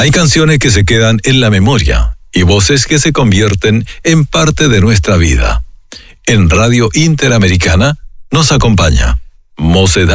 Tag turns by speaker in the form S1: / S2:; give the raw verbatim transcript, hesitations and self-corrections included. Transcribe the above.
S1: Hay canciones que se quedan en la memoria y voces que se convierten en parte de nuestra vida. En Radio Interamericana nos acompaña Mocedad